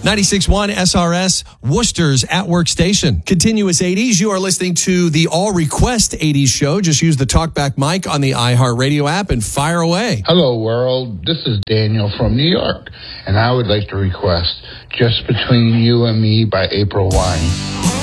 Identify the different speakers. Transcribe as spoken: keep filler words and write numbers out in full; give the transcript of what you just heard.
Speaker 1: ninety-six point one S R S, Worcester's at work station. Continuous eighties, you are listening to the All Request eighties show. Just use the TalkBack mic on the iHeartRadio app and fire away.
Speaker 2: Hello, world. This is Daniel from New York, and I would like to request Just Between You and Me by April Wine.